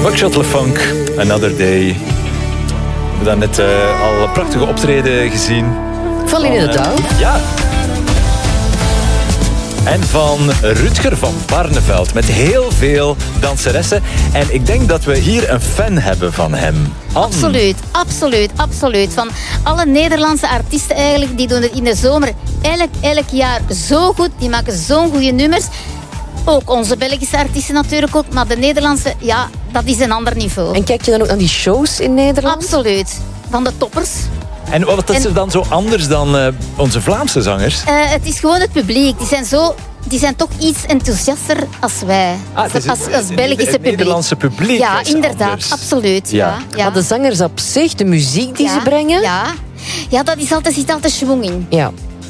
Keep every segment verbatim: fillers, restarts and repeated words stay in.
Buckshot LeFunk, Another Day. We hebben net uh, al een prachtige optreden gezien. Van Lien de Douw. Ja. En van Rutger van Barneveld. Met heel veel danseressen. En ik denk dat we hier een fan hebben van hem. Anne. Absoluut, absoluut, absoluut. Van alle Nederlandse artiesten eigenlijk, die doen het in de zomer elk, elk jaar zo goed. Die maken zo'n goede nummers. Ook onze Belgische artiesten natuurlijk ook. Maar de Nederlandse, ja, dat is een ander niveau. En kijk je dan ook naar die shows in Nederland? Absoluut. Van de toppers. En wat is er dan zo anders dan uh, onze Vlaamse zangers? Uh, het is gewoon het publiek. Die zijn, zo, die zijn toch iets enthousiaster als wij. Ah, het is als, als, als Belgische het publiek. Nederlandse publiek. Ja, inderdaad. Anders. Absoluut. Ja. Ja. Ja. Maar de zangers op zich, de muziek die ja, ze brengen... Ja. Ja, dat is altijd, zit altijd schwung in. Ja.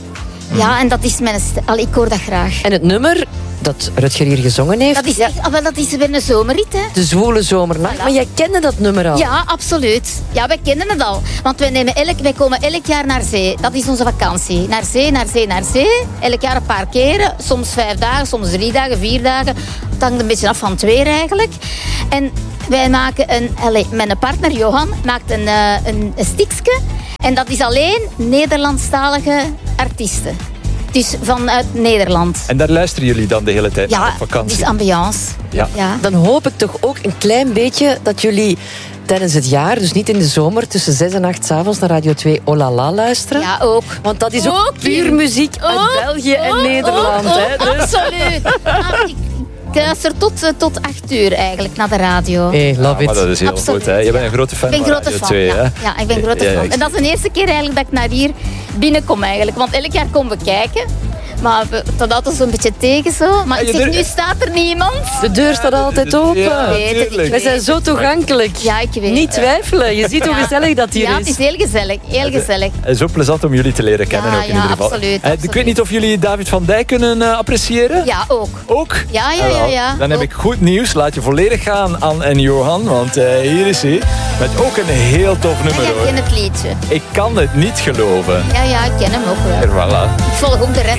Ja, en dat is mijn... Allee, ik hoor dat graag. En het nummer dat Rutger hier gezongen heeft... Dat is, echt, ah, wel, dat is weer een zomerrit, hè. De Zwoele Zomernacht. Voilà. Maar jij kende dat nummer al? Ja, absoluut. Ja, wij kennen het al. Want wij, nemen elk, wij komen elk jaar naar zee. Dat is onze vakantie. Naar zee, naar zee, naar zee. Elk jaar een paar keren. Soms vijf dagen, soms drie dagen, vier dagen. Het hangt een beetje af van het weer eigenlijk. En wij maken een... Allez, mijn partner Johan maakt een, uh, een, een stiksje. En dat is alleen Nederlandstalige artiesten. Dus vanuit Nederland. En daar luisteren jullie dan de hele tijd Ja, op vakantie? dus ambiance. Ja. Ja. Dan hoop ik toch ook een klein beetje dat jullie tijdens het jaar, dus niet in de zomer, tussen zes en acht 's avonds naar Radio twee Oh La La luisteren. Ja, ook. Want dat is ook, Ook, puur muziek uit ook, België en ook, Nederland. ook, hè, ook, dus. Absoluut. Ah, ik ik luister tot, uh, tot acht uur eigenlijk naar de radio. Hey, love Ja, it. maar dat is heel Absoluut, goed. Hè? Je bent een grote fan Ik ben van grote Radio fan. twee, Ja. hè? ja, ik ben grote Ja, ja, fan. ik- En dat is de eerste keer eigenlijk dat ik naar hier binnenkom eigenlijk. Want elk jaar komen we kijken. Maar we- dat altijd zo'n beetje tegen zo. Maar Ah, ik je zeg, durft- nu staat er niemand. De deur staat altijd open. Ja, Ik weet het, ik tuurlijk. Wij zijn zo toegankelijk. Ja, ik weet Niet twijfelen. Je ziet hoe Ja. gezellig dat hier Ja, is. het is heel gezellig. Heel gezellig. Het is ook plezant om jullie te leren kennen. Ja, ook in ja, ieder geval. absoluut, Eh, Ik absoluut. weet niet of jullie David van Dijk kunnen uh, appreciëren. Ja, ook. Ook? Ja, ja, Ah, ja, wel. ja. Dan heb Ook. ik goed nieuws. Laat je volledig gaan, Anne en Johan. Want uh, hier is hij. Met ook een heel tof Ja, nummer, jij hoor. kent het liedje. Ik kan het niet geloven. Ja, ja, ik ken hem ook wel. Er, voilà. Ik volg ook de rest.